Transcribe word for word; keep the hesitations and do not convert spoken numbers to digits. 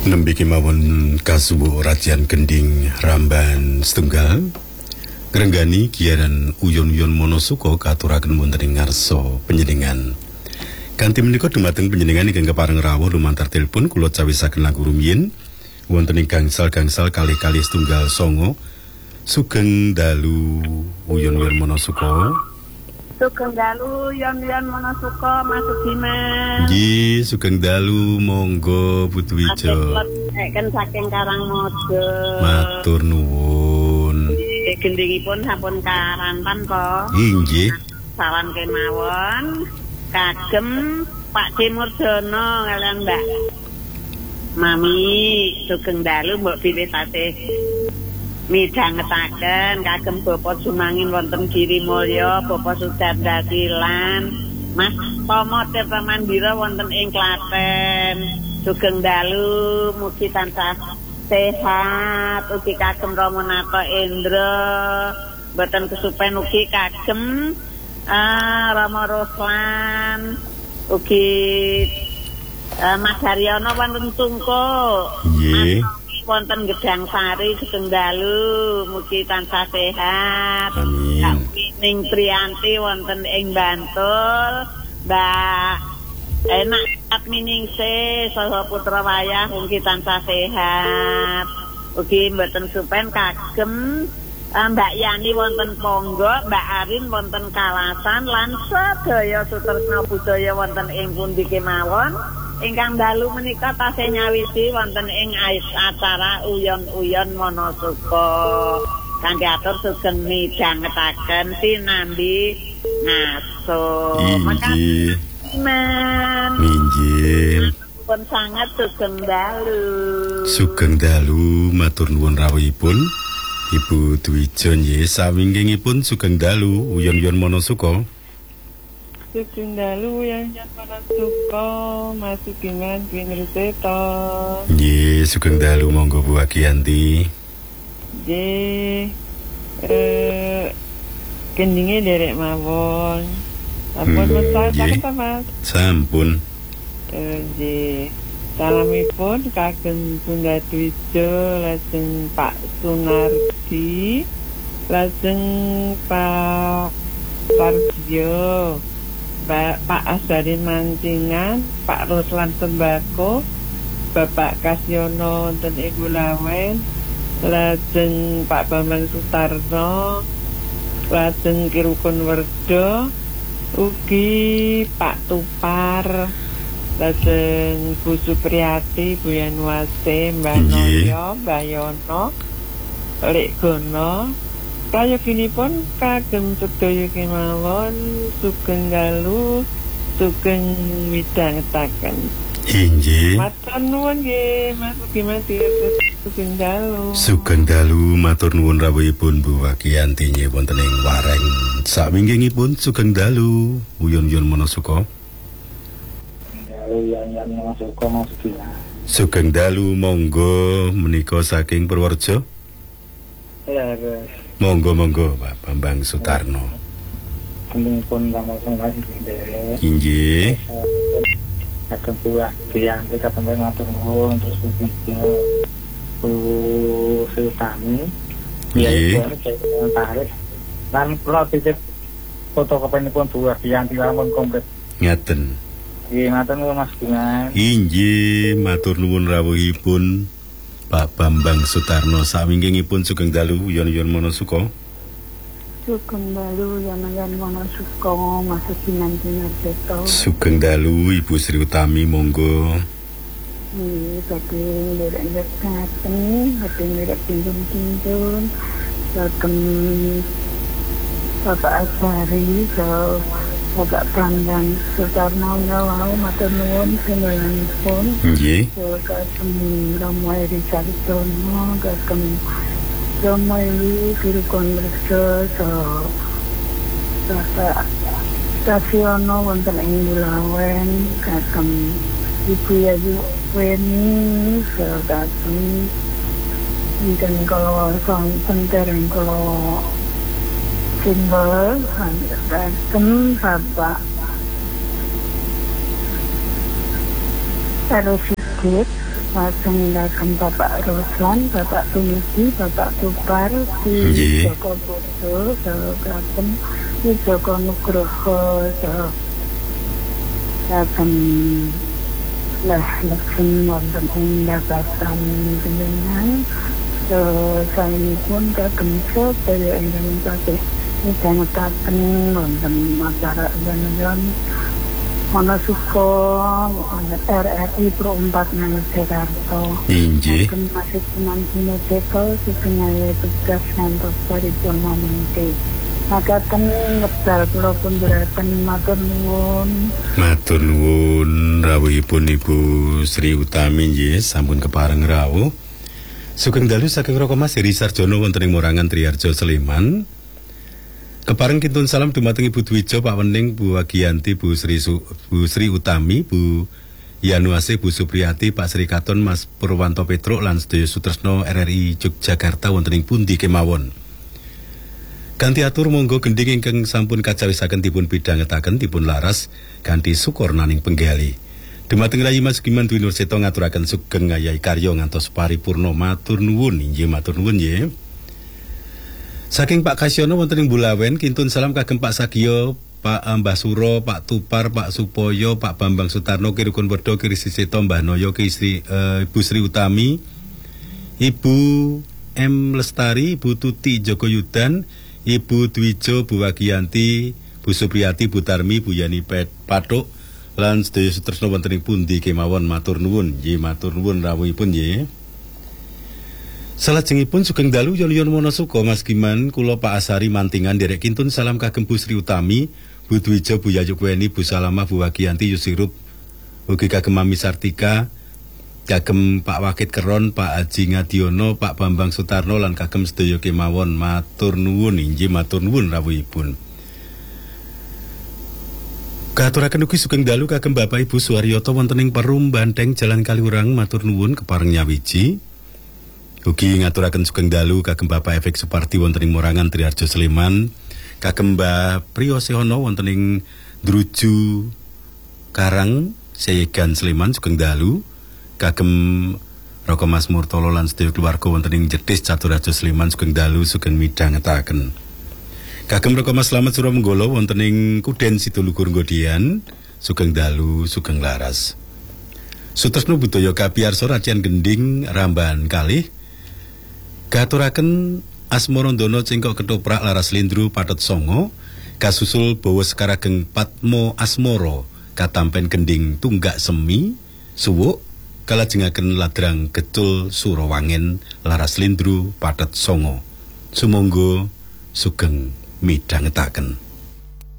Nembe kemawon kasuwuk Rajan Gending Ramban setunggal ngrenggani giaran uyon-uyon Monosuka katuraken wonten ing ngarsa panjenengan. Kanthi menika dumateng panjenengan ingkang kepareng rawuh lumantar telepon kula cawisaken lagu rumiyin wonten ing gangsal-gangsal kalih-kalih setunggal songo sugeng dalu uyon-uyon Monosuka. Sugeng dalu yon-yon Monosuka Mas Sugiman. Nggih, sugeng dalu monggo Putu Wijo. Nek saking Karangmojo. Matur nuwun. Gendingipun sampun karantan kok. Nggih. Sawan kemawon kagem Pak Dimurjono kalian Mbak Mami sugeng dalu mbok pilih tasih midhangetaken kagem Bapak Sumangin wonten Girimulya, Bapak Sudardasilan, Mas Tomo Tirta Mandira wonten ing Klaten. Sugeng dalu mugi tansah sehat, ugi kagem Ramonata Endra, boten kesupen ugi kagem uh, Rama Ruslan, ugi uh, Mas Haryono wonten Tungkuk. Nggih. Wonten Gedang Sari sugeng dalu mugi tansah sehat. Amin. Ning Priyanti wonten ing Bantul, Mbak Enak Atminingsih saha putra wayah mugi tansah sehat. Ugi mboten supen kagem Mbak Yani wonten Ponggo, Mbak Arin wonten Kalasan lan sedaya sutresna budaya wonten ing pundi kemawon. Ingkang dalu menika tasih nyawisi wonten ing acara uyon-uyon Monosuka. Kanthi atur sugeng midhangetaken sinambi ngaso. Inggih. Men. Inggih. Pun sangat sugeng dalu. Sugeng dalu matur nuwun rawuhipun Ibu Dwijo nggih sawingkingipun sugeng dalu uyon-uyon Monosuka. Sugeng dalu yang nyatana suka masukingan pinruseta. Nggih, sugeng dalu monggo Bu Agiyanti. Nggih. Eh kendinge derek mawon. Sampun Hmm, mesah nggih. ta Mas? Sampun. Eh nggih. Salamipun kagem Bunda Dwijo lajeng Pak Sunardi, lajeng Pak Sarjo, Pak, Pak Asdarin Mancingan, Pak Ruslan Tembako, Bapak Kasyono wonten ing Gulawen, lajeng Pak Bambang Sutarno, lajeng Kirukun Werdo, ugi Pak Tupar, lajeng Bu Supriyati, Bu Yanwase, Mbah Nggih. Noyo, Mbah Yono, Lek Gono. Prayoginipun kagem sedaya kemawon sugeng dalu sugeng midhangetaken. Inggih. Matur nuwun nggih Mas Ugi Mati sugeng dalu. Sugeng dalu matur nuwun rawuhipun Bu Agiyanti nggih wonten ing Wareng. Sawingkingipun sugeng dalu uyon-uyon Monosuka. Uyon-uyon Monosuka Mas Ugi. Sugeng dalu monggo menika saking Purworejo. Ya, guys. Monggo monggo Pak Bambang Sutarno. Kami pun langsung lagi deh. Inggih. Akan buah yang kita sampai ngatur nuwun terus begitu. Bu Sultani. Nggih. Tarik. Dan kalau titip foto kepenipun buah yang dilamun komplit. Ngaten. Nggih, ngaten Mas Dimas. Inggih, matur nuwun rawuhipun Pak Bambang Sutarno sawingkingipun sugeng dalu uyon-uyon Monosuka. Sugeng dalu yon-yon Monosuka Mas Sugiman Dinarjeta. Sugeng dalu Ibu Sri Utami monggo. Nggih, badhe nderek ngaten, badhe nderek pinjun-pinjun. Kagem Bapak Asari, so Bapak Bambang Sutarno wau matur nuwun sembahipun. Nggih. Kagem Rama Eri Saritono, kagem Rama Eri Kirukun Werdo, so Bapak Stasiono wonten ing Gulawen, kagem Ibu Yayu Weni, so kagem Dinten kala sonten dereng kala simbol kagem Bapak Terus Sigit Langsung datang Bapak Ruslan, Bapak Tumisi, Bapak Tupar, di Nggih. Joko Bodo, Datang di Joko Nugroho, Datang lah langsung wonten ing Jabatan Jenengan, saya pun kagem sedaya ingkang tasih midhangetaken wonten acara Jalan Monosuko R R I Pro empat nang Jakarta. Inggih. Kami masih penantinya Jeko sebenarnya tugas ngantos paripurna nanti. Makaten wekdal kula pundhuraken matur nuwun. Matur nuwun rawuhipun Ibu Sri Utami nggih sampun kepareng rawuh. Sugeng dalu saking Roko Mas Heri Sarjono wonten ing Morangan Triharjo Sleman. Kepareng kintun salam dumateng Ibu Dwijo, Pak Wening, Bu Agiyanti, Bu Sri Su, Bu Sri Utami, Bu Yanuase, Bu Supriyati, Pak Sri Katon, Mas Purwanto Petruk lan sedaya sutresna R R I Yogyakarta wonten ing pundi kemawon. Kanthi atur monggo gending ingkang sampun kacawisaken dipun pidhangetaken dipun laras kanthi sukurnaning penggali. Dumateng Rayi Mas Giman Dwi Nur Seto ngaturaken sugeng ngayahi karya ngantos paripurna. Matur nuwun inggih matur nuwun nggih. Saking Pak Kasyono wonten ing Bulawen kintun salam kagem Pak Sagio, Pak Mbah Suro, Pak Tupar, Pak Supoyo, Pak Bambang Sutarno, Kirukun Werdo, Kiri Siseto, Mbah Noyo, Ki Sri, uh, Ibu Sri Utami, Ibu M Lestari, Ibu Tuti Joko Yudan, Ibu Dwijo, Bu Wagiyanti, Bu Supriyati, Bu Tarmi, Bu Yani Pet Patuk, lan sedaya sutresna wonten ing pundi kemawon. Matur nuwun, nggih matur nuwun rawuhipun nggih. Salajengipun sugeng dalu yon-yon Monosuko Mas Giman kula Pak Asari Mantingan derek kintun salam kagem Bu Sri Utami, Bu Dwijo, Bu Yayukweni, Bu Salama, Bu Wagiyanti, Yusirup, ugi kagem Mami Sartika, kagem Pak Wakit Keron, Pak Aji Ngadiono, Pak Bambang Sutarno lan kagem sedaya kemawon. Matur nuwun inggih matur nuwun rawuhipun. Katuraken ugi sugeng dalu kagem Bapak Ibu Suwaryoto wonten ing Perum Banteng Jalan Kaliurang. Matur nuwun kepareng nyawiji. Ugi ngaturaken sugeng dalu kagem Bapak Efek Suparti wonten ing Morangan Triharjo Sleman, kagem Mbah Priyo Sehono wonten ing Druju Karang Seyegan Sleman sugeng dalu, kagem Roko Mas Murtolo lan sedaya keluarga wonten ing Jetis Caturharjo Sleman sugeng dalu sugeng midhangetaken. Kagem Roko Mas Slamet Suromenggolo wonten ing Kuden Sidolugur Ngodian sugeng dalu sugeng laras. Sutresna budaya kapiarsa Racian Gending Rambahan kalih katuraken Asmarandono Cengkok Ketoprak Laras Lindru Pathet Songo kasusul Bawa Sekarageng Patmo Asmoro katampen Gending Tunggak Semi Suwuk kalajengaken Ladrang Gecul Surawangen Laras Lindru Pathet Songo. Sumangga sugeng midhangetaken.